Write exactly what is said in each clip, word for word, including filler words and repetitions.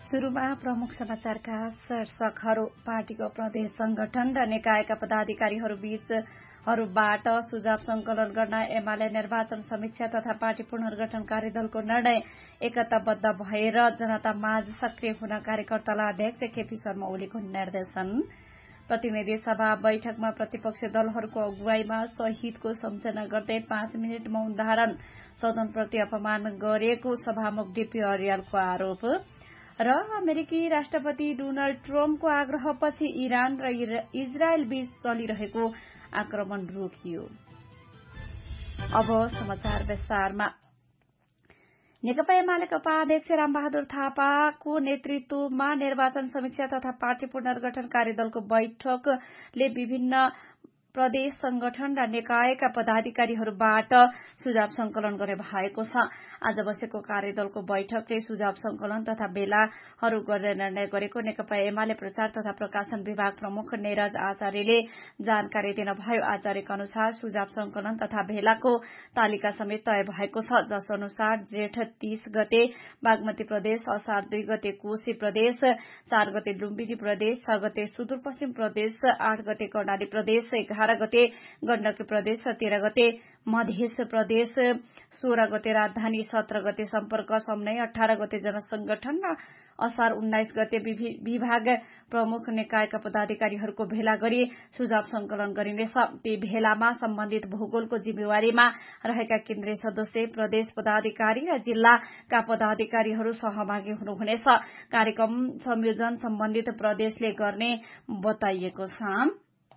सुरुमा प्रमुख समाचारका शीर्षकहरू। पार्टीको प्रदेश संगठन र निकायका पदाधिकारीहरू बीचहरूबाट सुझाव संकलन गर्न एमाले निर्वाचन समीक्षा तथा पार्टी पुनर्गठन कार्यदलको निर्णय। एकताबद्ध भएर जनतामाझ सक्रिय हुन कार्यकर्तालाई अध्यक्ष केपी शर्मा ओलीको निर्देशन। प्रतिनिधि सभा बैठकमा प्रतिपक्षी दलहरूको अगुवाईमा शहीदको सम्झना गर्दै पाँच मिनट मौन धारण। सदनप्रति अपमान गरेको सभामुख डीपी अर्यालको आरोप। र अमेरिकी राष्ट्रपति डोनाल्ड ट्रम्पको आग्रहपछि इरान र इजरायल बीच चलिरहेको आक्रमण रोकियो। अब समाचार विस्तारमा। नेकपा एमालेका उपाध्यक्ष रामबहादुर थापाको नेतृत्वमा निर्वाचन समीक्षा तथा पार्टी पुनर्गठन कार्यदलको बैठकले विभिन्न प्रदेश संगठन र निकायका पदाधिकारीहरूबाट सुझाव संकलन गर्ने भएको छ। आज बसेको कार्यदलको बैठकले सुझाव संकलन तथा भेलाहरू गर्ने निर्णय गरेको नेकपा एमाले प्रचार तथा प्रकाशन विभाग प्रमुख नेरज आचार्यले जानकारी दिनुभयो। आचार्यका अनुसार सुझाव संकलन तथा भेलाको तालिका समेत तय भएको छ, जस अनुसार जेठ तीस गते बागमती प्रदेश, असार दुई गते कोशी प्रदेश, चार गते लुम्बिनी प्रदेश, छ गते सुदूरपश्चिम प्रदेश, आठ गते कर्णाली प्रदेश, एघार गते गण्डकी प्रदेश र तेह्र गते मध्य प्रदेश, सोह्र गते राजधानी, सत्र गते सम्पर्क समन्वय, अठार गते जनसंगठन र असार उन्नाइस गते विभाग प्रमुख निकायका पदाधिकारीहरूको भेला गरी सुझाव संकलन गरिनेछ। ती भेलामा सम्बन्धित भूगोलको जिम्मेवारीमा रहेका केन्द्रीय सदस्य, प्रदेश पदाधिकारी र जिल्लाका पदाधिकारीहरू सहभागी हुनुहुनेछ। कार्यक्रम संयोजन सम्बन्धित प्रदेशले गर्ने बताइएको छ।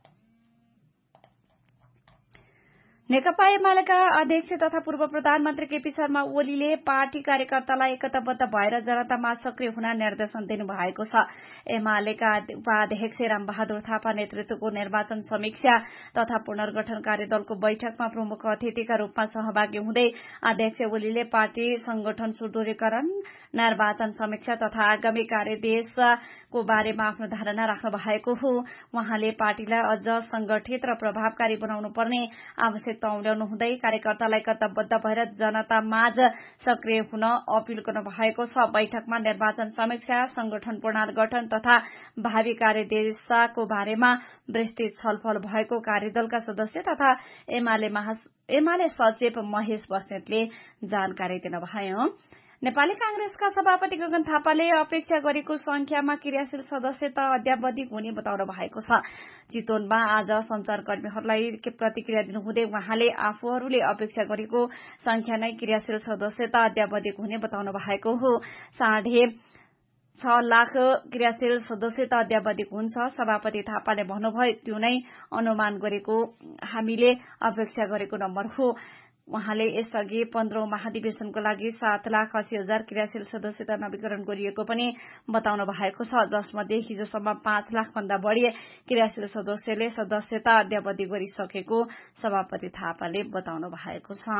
नेकपा एमालेका अध्यक्ष तथा पूर्व प्रधानमन्त्री केपी शर्मा ओलीले पार्टी कार्यकर्तालाई एकताबद्ध भएर जनतामा सक्रिय हुन निर्देशन दिनुभएको छ। एमालेका उपाध्यक्ष रामबहादुर थापा नेतृत्वको निर्वाचन समीक्षा तथा पुनर्गठन कार्यदलको बैठकमा प्रमुख अतिथिका रूपमा सहभागी हुँदै अध्यक्ष ओलीले पार्टी संगठन सुदृढीकरण, निर्वाचन समीक्षा तथा आगामी कार्यदेशको बारेमा आफ्नो धारणा राख्नु भएको हो। उहाँले पार्टीलाई अझ संगठित र प्रभावकारी बनाउनु पर्ने आवश्यक उल्याउनु हुँदै कार्यकर्तालाई एकताबद्ध भएर जनतामाझ सक्रिय हुन अपील गर्नु भएको छ। बैठकमा निर्वाचन समीक्षा, संगठन पुनर्गठन तथा भावी कार्यदिशाको बारेमा विस्तृत छलफल भएको कार्यदलका सदस्य तथा एमाले एमाले सचिव महेश बस्नेतले जानकारी दिनुभयो। नेपाली कांग्रेसका सभापति गगन थापाले अपेक्षा गरेको संख्यामा क्रियाशील सदस्यता अद्यावधि हुने बताउनु भएको छ। चितवनमा आज संचारकर्मीहरूलाई प्रतिक्रिया दिनुहुँदै उहाँले आफूहरूले अपेक्षा गरेको संख्या नै क्रियाशील सदस्यता अद्यावधि हुने बताउनु भएको हो। साढे छ लाख क्रियाशील सदस्यता अद्यावधि हुन्छ। सभापति थापाले भन्नुभयो, त्यो नै अनुमान गरेको हामीले अपेक्षा गरेको नम्बर हो। उहाँले यसअघि पन्ध्रौं महाधिवेशनको लागि सात लाख अस्सी हजार क्रियाशील सदस्यता नवीकरण गरिएको पनि बताउनु भएको छ, जसमध्ये हिजोसम्म पाँच लाख भन्दा बढ़ी क्रियाशील सदस्यले सदस्यता अद्यावधि गरिसकेको सभापति थापाले बताउनु भएको छ।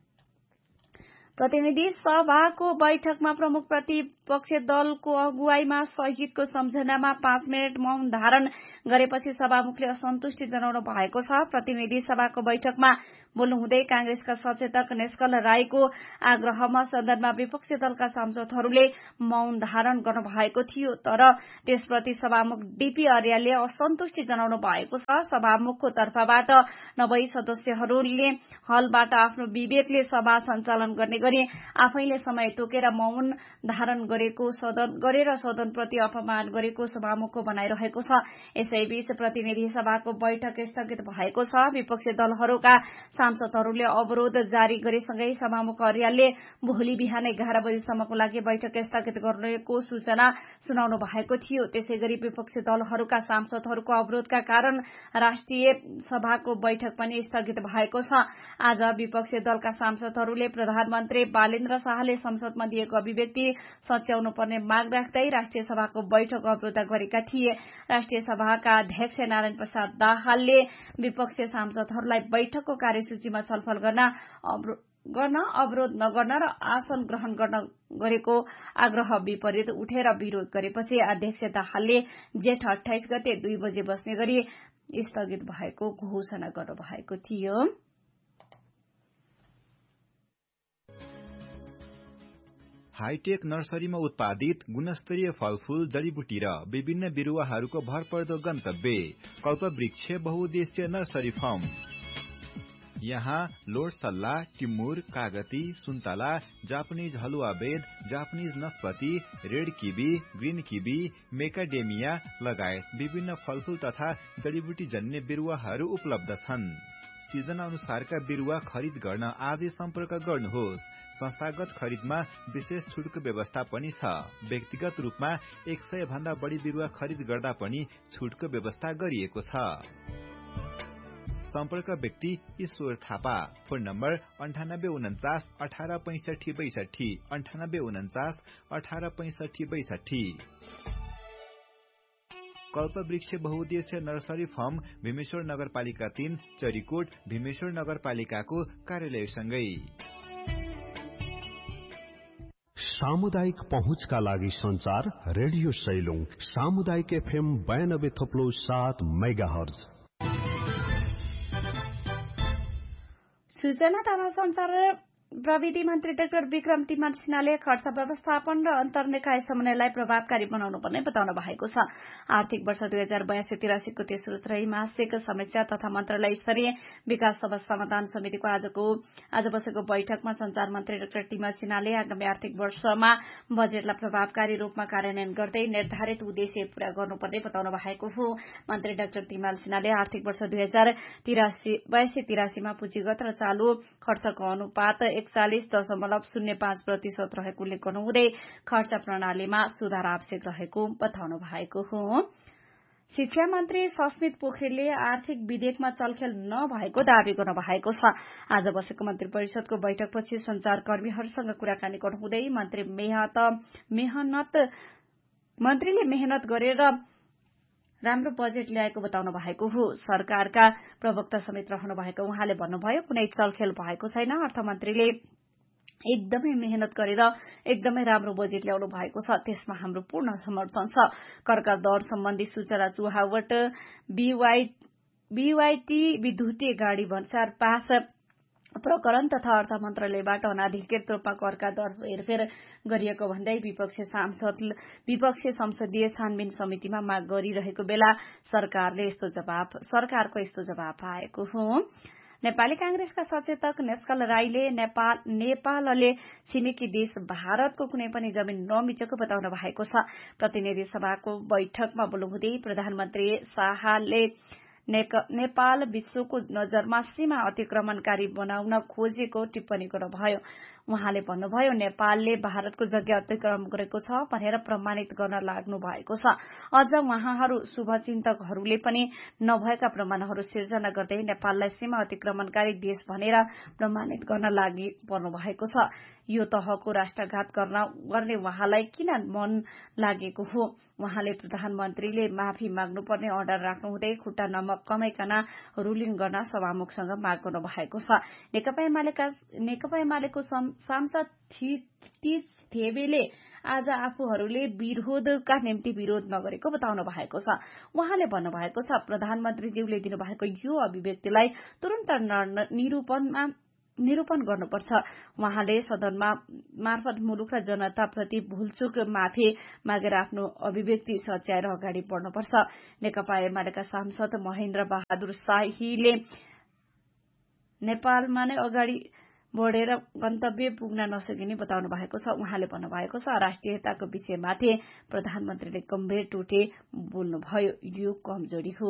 प्रतिनिधि सभाको बैठकमा प्रमुख प्रतिपक्षी दलको अगुवाईमा शहीदको सम्झनामा पाँच मिनट मौन धारण गरेपछि सभामुखले असन्तुष्टि जनाउनु भएको छ। प्रतिनिधि सभाको बैठकमा बोल्नुहुँदै कांग्रेसका सचेतक निष्कल राईको आग्रहमा सदनमा विपक्षी दलका सांसदहरूले मौन धारण गर्नु भएको थियो, तर त्यसप्रति सभामुख डीपी अर्यालले असन्तुष्टि जनाउनु भएको छ। सभामुखको तर्फबाट नभई सदस्यहरूले हलबाट आफ्नो विवेकले सभा सञ्चालन गर्ने गरी आफैले समय तोकेर मौन धारण गरेको सदन गरेर सदनप्रति अपमान गरेको सभामुखको भनाइरहेको छ। यसैबीच प्रतिनिधि सभाको बैठक स्थगित भएको छ। विपक्षी दलहरूका सांसदहरूले अवरोध जारी गरेसँगै सभामुख अर्यालले भोलि बिहान एघार बजेसम्मको लागि बैठक स्थगित गर्नेको सूचना सुनाउनु भएको थियो। त्यसैगरी विपक्षी दलहरूका सांसदहरूको अवरोधका कारण राष्ट्रिय सभाको बैठक पनि स्थगित भएको छ। आज विपक्षी दलका सांसदहरूले प्रधानमन्त्री बालेन्द्र शाहले संसदमा दिएको अभिव्यक्ति सच्याउनु पर्ने माग राख्दै राष्ट्रिय सभाको बैठक अवरोध गरेका थिए। राष्ट्रिय सभाका अध्यक्ष नारायण प्रसाद दाहालले विपक्षी सांसदहरूलाई बैठकको कार्यसूचीमा छलफल गर्न गर्न अवरोध नगर्न र आसन ग्रहण गर्न गरेको आग्रह विपरीत उठेर विरोध गरेपछि अध्यक्ष दाहालले जेठ अठाइस गते दुई बजे बस्ने गरी स्थगित भएको घोषणा गर्नुभएको थियो। हाईटेक नर्सरीमा उत्पादित गुणस्तरीय फलफूल जडीबुटी र विभिन्न बिरुवाहरूको भरपर्दो गन्तव्य कल्पवृक्ष बहुउद्देश्य नर्सरी फार्म। यहाँ लोडसल्ला, टिमुर, कागती, सुन्तला, जापानिज हलुवा बेद, Japanese नस्पति, red kiwi, green kiwi, मेकाडेमिया लगायत विभिन्न फलफूल तथा जडीबुटी जन्य बिरुवाहरू उपलब्ध छन्। सिजन अनुसारका बिरुवा खरिद गर्न आजै सम्पर्क गर्नुहोस्। संस्थागत खरिदमा विशेष छुटको व्यवस्था पनि छ। व्यक्तिगत रूपमा एक सय भन्दा बढी बिरुवा खरिद गर्दा पनि छुटको व्यवस्था गरिएको छ। सम्पर्क व्यक्ति ईश्वर थापा। फोन नम्बर अन्ठानब्बे उन्चास अठार पैंसठी बैसठी अन्ठानब्बे उन्चास अठार पैंसठी बैसठी। कल्पवृक्ष बहुउद्देश्य नर्सरी फार्म भीमेश्वर नगरपालिका तीन चरीकोट भीमेश्वर नगरपालिकाको कार्यालयसँगै। सामुदायिक पहुँचका लागि संचार रेडियो सैलुङ सामुदायिक एफएम बयानब्बे थप्लो सात मेगाहर्ज। सूचना तथा संचार प्रविधि मन्त्री डाक्टर विक्रम तिमल सिन्हाले खर्च व्यवस्थापन र अन्तर्निकाय समन्वयलाई प्रभावकारी बनाउनु पर्ने बताउनु भएको छ। आर्थिक वर्ष दुई हजार बयासी तिरासीको तेस्रो त्रैमासिक समीक्षा तथा मन्त्रालय स्तरीय विकास सभा समाधान समितिको आजको आज बसेको बैठकमा संचार मन्त्री डाक्टर तिमल सिन्हाले आगामी आर्थिक वर्षमा बजेटलाई प्रभावकारी रूपमा कार्यान्वयन गर्दै निर्धारित उद्देश्य पूरा गर्नुपर्ने बताउनु भएको हो। मन्त्री डाक्टर तिमल सिन्हाले आर्थिक वर्ष दुई हजार बयासी तिरासीमा पुँजीगत र चालू खर्चको अनुपात एकचालिस दशमलव शून्य पाँच प्रतिशत रहेको उल्लेख गर्नुहुँदै खर्च प्रणालीमा सुधार आवश्यक रहेको बताउनु भएको हो। शिक्षा मन्त्री सस्मित पोखरेलले आर्थिक विधेयकमा चलखेल नभएको दावी गर्नु भएको छ। आज बसेको मन्त्री परिषदको बैठकपछि संचारकर्मीहरूसँग कुराकानी गर्नुहुँदै मन्त्री मेहनत मेहनत मन्त्रीले मेहनत गरेर राम्रो बजेट ल्याएको बताउनु भएको हो। सरकारका प्रवक्ता समेत रहनु भएको उहाँले भन्नुभयो कुनै चलखेल भएको छैन। अर्थमन्त्रीले एकदमै मेहनत गरेर एकदमै राम्रो बजेट ल्याउनु भएको छ, त्यसमा हाम्रो पूर्ण समर्थन छ। करका दर सम्बन्धी सूचना चुहावट बीवाईटी विद्युतीय गाड़ी भन्सार पास प्रकरण तथा अर्थ मन्त्रालयबाट अनाधिकृत रूपमा करका दर हेरफेर गरिएको भन्दै विपक्षी सांसद विपक्षी संसदीय छानबिन समितिमा माग गरिरहेको बेला सरकारले यस्तो जवाब सरकारको यस्तो जवाब आएको हो। नेपाली कांग्रेसका सचेतक नेस्कल राईले नेपाल नेपालले छिमेकी देश भारतको कुनै पनि जमिन नमिचेको बताउनु भएको छ। प्रतिनिधि सभाको बैठकमा बोल्नुहुँदै प्रधानमन्त्री शाहले नेपाल विश्वको नजरमा सीमा अतिक्रमणकारी बनाउन खोजेको टिप्पणी गर्नुभयो। उहाँले भन्नुभयो नेपालले भारतको जग्गा अतिक्रमण गरेको छ भनेर प्रमाणित गर्न लाग्नु भएको छ। अझ उहाँहरू शुभचिन्तकहरूले पनि नभएका प्रमाणहरू सिर्जना गर्दै नेपाललाई सीमा अतिक्रमणकारी देश भनेर प्रमाणित गर्न लागि पर्नु भएको छ। यो तहको राष्ट्रघात गर्न गर्ने उहाँलाई किन मन लागेको हो। उहाँले प्रधानमन्त्रीले माफी माग्नुपर्ने अर्डर राख्नुहुँदै खुट्टा नमक कमाइकन रुलिङ गर्न सभामुखसँग माग गर्नु भएको छ। नेकपा एमालेका नेकपा एमालेको सांसद तीज थेबेले आज आफूहरूले विरोधका निम्ति विरोध नगरेको बताउनु भएको छ। उहाँले भन्नुभएको छ प्रधानमन्त्रीज्यूले दिनुभएको यो अभिव्यक्तिलाई तुरन्त निरूपणमा निरूपण गर्नुपर्छ। उहाँले सदनमा मार्फत मुलुक र जनताप्रति भूलचुक माफी मागेर आफ्नो अभिव्यक्ति सच्याएर अगाडि बढ्नुपर्छ। नेकपा एमालेका सांसद महेन्द्र बहादुर शाहीले नेपालमा नै अगाडि बढेर गन्तव्य पुग्न नसकिने बताउनु भएको छ। उहाँले भन्नुभएको छ राष्ट्रियताको विषयमाथि प्रधानमन्त्रीले गम्भीर टोटे बोल्नुभयो, यो कमजोरी हो।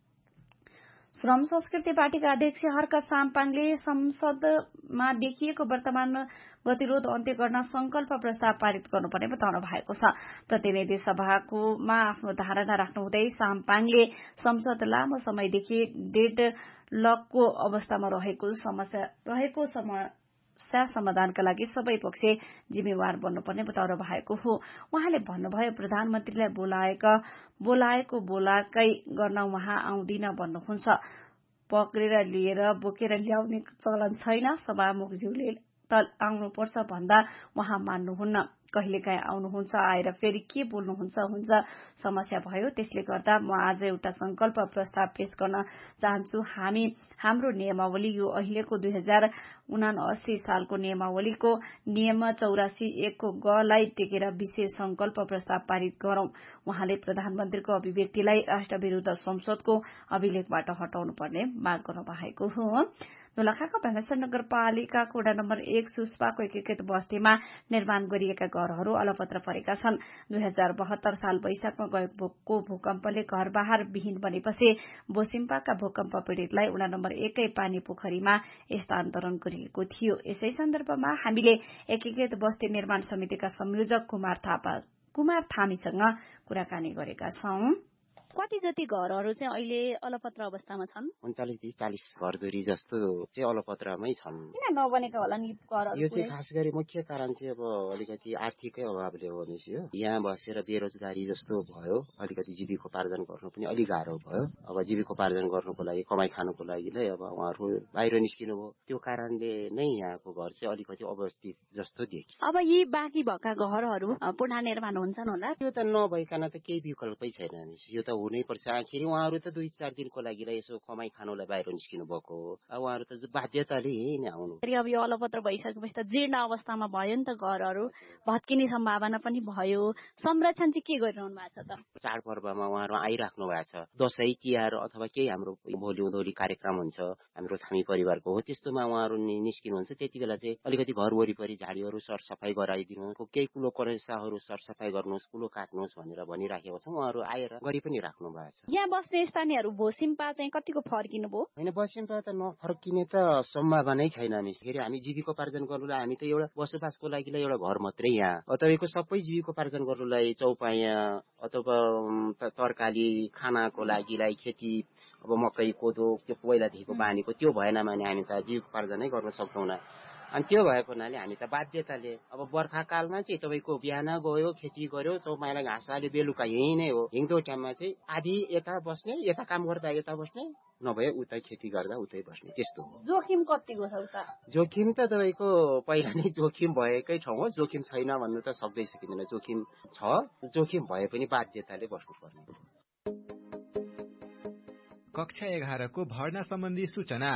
श्रम संस्कृति पार्टीका अध्यक्ष हर्क साम्पाङले संसदमा देखिएको वर्तमान गतिरोध अन्त्य गर्न संकल्प प्रस्ताव पारित गर्नुपर्ने बताउनु भएको छ। प्रतिनिधि सभाकोमा आफ्नो धारणा राख्नुहुँदै साम्पाङले संसद लामो समयदेखि डेड लकको अवस्थामा रहेको समस्या रहेको समस्या समाधानका लागि सबै पक्ष जिम्मेवार बन्नुपर्ने बताउनु भएको हो। उहाँले भन्नुभयो प्रधानमन्त्रीलाई बोलाएका बोलाएको बोलाकै गर्न उहाँ आउँदिन भन्नुहुन्छ। पक्रेर लिएर बोकेर ल्याउने चलन छैन। सभामुखज्यूले आउनुपर्छ भन्दा उहाँ मान्नुहुन्न। कहिलेकाहीँ आउनुहुन्छ, आएर फेरि के बोल्नुहुन्छ हुन्छ समस्या भयो। त्यसले गर्दा म आज एउटा संकल्प प्रस्ताव पेश गर्न चाहन्छु। हामी हाम्रो नियमावली यो अहिलेको दुई हजार उनासी सालको नियमावलीको नियम चौरासी एकको गलाई टेकेर विशेष संकल्प प्रस्ताव पारित गरौं। उहाँले प्रधानमन्त्रीको अभिव्यक्तिलाई राष्ट्र विरूद्ध संसदको अभिलेखबाट हटाउनु पर्ने माग गर्नु भएको हो। दोलखाका भैमेश्वर नगरपालिकाको वडा नम्बर एक सुस्पाको एकीकृत बस्तीमा निर्माण गरिएका घरहरू अलपत्र परेका छन्। दुई हजार बहत्तर साल वैशाखमा गएको भूकम्पले घर बहार विहीन बनेपछि बोसिम्पाका भूकम्प पीड़ितलाई वडा नम्बर एकै पानी पोखरीमा स्थानान्तरण गरिएको थियो। यसै सन्दर्भमा हामीले एकीकृत बस्ती निर्माण समितिका संयोजक कुमार थापा कुमार थामीसँग कुराकानी गरेका छौं। कति जति घरहरू चाहिँ अहिले अलपत्र अवस्थामा छन्? उन्चालिसदेखि चालिस घरधुरी जस्तो चाहिँ अलपत्रमै छन्। किन नबनेका होला नि घरहरू? यो चाहिँ खास गरी मुख्य कारण चाहिँ अब अलिकति आर्थिकै अभावले हो भनेपछि हो। यहाँ बसेर बेरोजगारी जस्तो भयो, अलिकति जीविकोपार्जन गर्नु पनि अलिक गाह्रो भयो। अब जीविकोपार्जन गर्नुको लागि, कमाई खानुको लागि नै अब उहाँहरू बाहिर निस्किनु भयो। त्यो कारणले नै यहाँको घर चाहिँ अलिकति अवस्थित जस्तो देखियो। अब यी बाँकी भएका घरहरू पुनः निर्माण हुन्छन् होला? त्यो त नभइकन त केही विकल्पै छैन। यो त हुनै पर्छ। आखिर उहाँहरू त दुई चार दिनको लागि यसो कमाई खानुलाई बाहिर निस्किनु भएको हो। अब उहाँहरू त बाध्यताले नै आउनु। अब यो अलपत्र भइसकेपछि त जीर्ण अवस्थामा भयो नि त घरहरू, भत्किने सम्भावना पनि भयो। संरक्षण चाहिँ के गरिरहनु भएको छ त? चाडपर्वमा उहाँहरू आइराख्नु भएको छ। दशैं तिहार अथवा केही हाम्रो भोलि उधौली कार्यक्रम हुन्छ हाम्रो थामी परिवारको हो, त्यस्तोमा उहाँहरू निस्किनुहुन्छ। त्यति बेला चाहिँ अलिकति घर वरिपरि झाडीहरू सरसफाई गराइदिनु, केही कुलो करेसाहरू सरसफाई गर्नुहोस्, कुलो काट्नुहोस् भनेर भनिराखेको छौँ। उहाँहरू आएर गरी पनि राख्नु भएको छ। यहाँ बस्ने स्थानीयहरू भोसिम्पा चाहिँ कतिको फर्किनु भयो? होइन, बसिम्पा त नफर्किने त सम्भावनै छैन। नि फेरि हामी जीविकोपार्जन गर्नुलाई हामी त एउटा बसोबासको लागि एउटा घर मात्रै यहाँ। तपाईँको सबै जीविकोपार्जन गर्नुलाई चौपाया अथवा तरकारी खानाको लागिलाई खेती, अब मकै कोदो त्यो पहिलादेखिको बानीको त्यो भएन भने हामी त जीविकोपार्जनै गर्न सक्दैनौँ। अनि त्यो भएको हुनाले हामी त बाध्यताले अब बर्खा कालमा चाहिँ तपाईँको बिहान गयो खेती गर्यो, चौपायालाई घाँस हाल्यो, बेलुका यही नै हो। हिउँदो टाइममा चाहिँ आधी यता बस्ने, यता काम गर्दा यता बस्ने, नभए उतै खेती गर्दा उतै बस्ने, त्यस्तो हो। जोखिम कतिको छ त? जोखिम त तपाईँको पहिला नै जोखिम भएकै ठाउँ हो। जोखिम छैन भन्नु त सक्दै सकिँदैन। जोखिम छ, जोखिम भए पनि बाध्यताले बस्नुपर्ने। कक्षा एघारको भर्ना सम्बन्धी सूचना।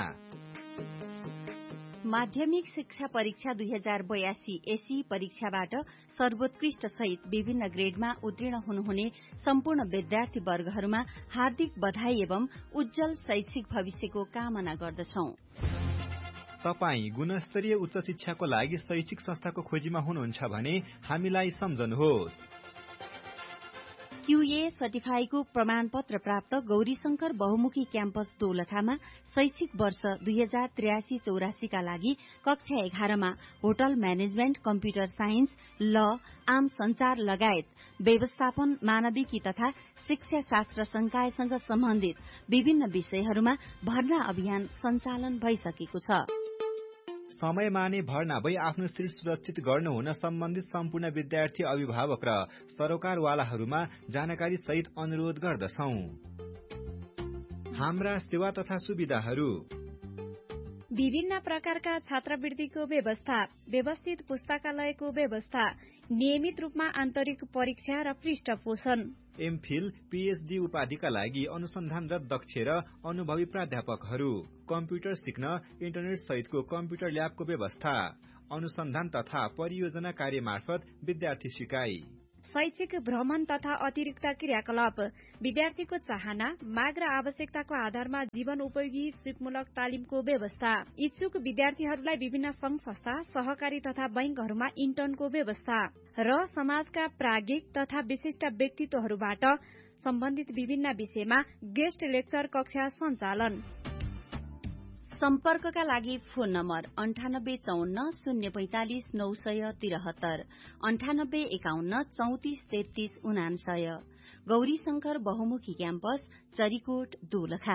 माध्यमिक शिक्षा परीक्षा दुई हजार बयासी एसी परीक्षाबाट सर्वोत्कृष्ट सहित विभिन्न ग्रेडमा उत्तीर्ण हुनुहुने सम्पूर्ण विद्यार्थी वर्गहरूमा हार्दिक बधाई एवं उज्जवल शैक्षिक भविष्यको कामना गर्दछौं। तपाई गुणस्तरीय उच्च शिक्षाको लागि शैक्षिक संस्थाको खोजीमा हुनुहुन्छ भने हामीलाई सम्झनुहोस्। क्यूए सर्टिफाईको प्रमाणपत्र प्राप्त गौरीशंकर बहुमुखी क्याम्पस दोलखामा शैक्षिक वर्ष दुई हजार त्रियासी चौरासीका लागि कक्षा एघारमा होटल म्यानेजमेन्ट, कम्प्युटर साइन्स, ल, आम संचार लगायत व्यवस्थापन, मानविकी तथा शिक्षा शास्त्र संकायसँग सम्बन्धित विभिन्न विषयहरूमा भर्ना अभियान सञ्चालन भइसकेको छ। समयमा नै भर्ना भई आफ्नो सिट सुरक्षित गर्नुहुन सम्बन्धित सम्पूर्ण विद्यार्थी, अभिभावक र सरोकारवालाहरूमा जानकारी सहित अनुरोध गर्दछौं। हाम्रा सेवा तथा सुविधाहरू: विभिन्न प्रकारका छात्रवृत्तिको व्यवस्था, व्यवस्थित पुस्तकालयको व्यवस्था, नियमित रूपमा आन्तरिक परीक्षा र पृष्ठपोषण, एमफिल, पीएचडी उपाधिका लागि अनुसन्धानरत दक्ष र अनुभवी प्राध्यापकहरू, कम्प्युटर सिक्न इन्टरनेट सहितको कम्प्युटर ल्याबको व्यवस्था, अनुसन्धान तथा परियोजना कार्य मार्फत विद्यार्थी सिकाइ, शैक्षिक भ्रमण तथा अतिरिक्त क्रियाकलाप, विद्यार्थीको चाहना, माग र आवश्यकताको आधारमा जीवन उपयोगी सिपमूलक तालिमको व्यवस्था, इच्छुक विद्यार्थीहरूलाई विभिन्न संघ संस्था, सहकारी तथा बैंकहरूमा इन्टर्नको व्यवस्था र समाजका प्राज्ञिक तथा विशिष्ट व्यक्तित्वहरूबाट सम्बन्धित विभिन्न विषयमा गेस्ट लेक्चर कक्षा सञ्चालन। सम्पर्कका लागि फोन नम्बर अन्ठानब्बे चौन्न शून्य पैंतालिस नौ सय तिरहत्तर, अन्ठानब्बे एकाउन्न चौतिस तेत्तीस उनान्सय। गौरीशंकर बहुमुखी campus, Charikot, Dolakha.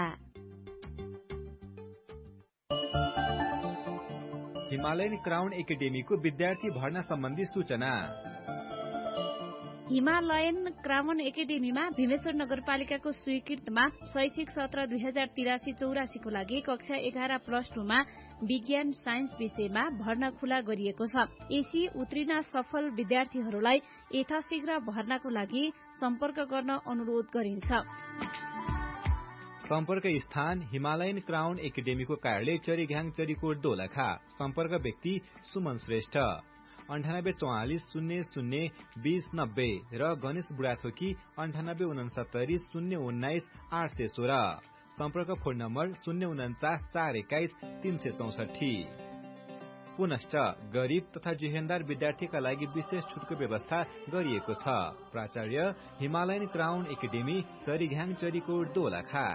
Himalayan crown एकाडेमीको विद्यार्थी भर्ना सम्बन्धी सूचना। हिमालयन क्राउन एकाडेमीमा भीमेश्वर नगरपालिकाको स्वीकृतमा शैक्षिक सत्र दुई हजार तिरासी चौरासीको लागि कक्षा एघार प्लस टूमा विज्ञान साइन्स विषयमा भर्ना खुला गरिएको छ। एसी उत्रिन सफल विद्यार्थीहरूलाई यथाशीघ्र भर्नाको लागि सम्पर्क गर्न अनुरोध गरिन्छ। सम्पर्क स्थान हिमालयन क्राउन एकाडेमीको कार्यालय चरीघ्याङ चरीकोट दोलखा। सम्पर्क व्यक्ति सुमन श्रेष्ठ अन्ठानब्बे चौवालिस शून्य शून्य बीस नब्बे र गणेश बुढाथोकी अन्ठानब्बे उनसत्तरी शून्य उन्नाइस आठ सय सोह्र। सम्पर्क फोन नम्बर शून्य उन्चास चार एक्काइस तीन सय चौसठी। पुनश्च गरीब तथा जुहेन्दार विद्यार्थीका लागि विशेष छुटको व्यवस्था गरिएको छ। प्राचार्य Himalayan crown academy चरीघ्याङ Charikot Dolakha.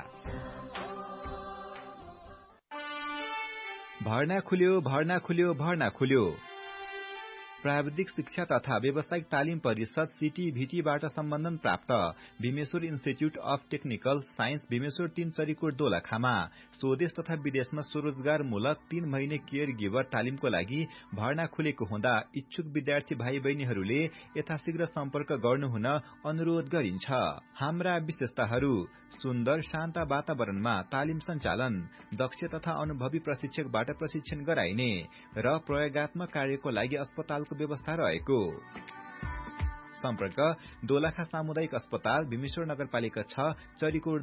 भर्ना खुल्यो भर्ना खुल्यो भर्ना खुल्यो। प्राविधिक शिक्षा तथा व्यावसायिक तालिम परिषद सीटीभीटीबाट सम्बन्धन प्राप्त Bhimeshwar institute of technical science Bhimeshwar तीन चरीकोट दोलखामा स्वदेश तथा विदेशमा स्वरोजगारमूलक तीन महिने केयर गिभर तालिमको लागि भर्ना खुलेको हुँदा इच्छुक विद्यार्थी भाइ बहिनीहरूले यथाशीघ्र सम्पर्क गर्नुहुन अनुरोध गरिन्छ। हाम्रा विशेषताहरू: सुन्दर शान्त वातावरणमा तालिम सञ्चालन, दक्ष तथा अनुभवी प्रशिक्षकबाट प्रशिक्षण गराइने र प्रयोगात्मक कार्यको लागि अस्पताल व्यवस्था रहेको। सम्पर्क दोलखा सामुदायिक अस्पताल भीमेश्वर नगरपालिका छ चरीकोट